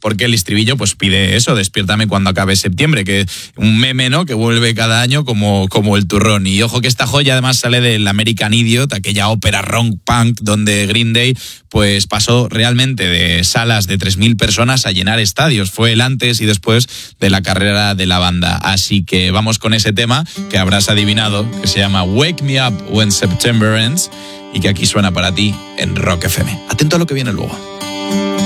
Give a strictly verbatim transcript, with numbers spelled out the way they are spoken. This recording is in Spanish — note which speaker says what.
Speaker 1: porque el estribillo pues pide eso, despiértame cuando acabe septiembre, que un meme, ¿no?, que vuelve cada año como, como el turrón. Y ojo que esta joya además sale del American Idiot, aquella ópera rock punk donde Green Day pues pasó realmente de salas de tres mil personas a llenar estadios. Fue el antes y después de la carrera de la banda. Así que vamos con ese tema que habrás adivinado, que se llama Wake Me Up When September Ends, y que aquí suena para ti en Rock F M. Atento a lo que viene luego.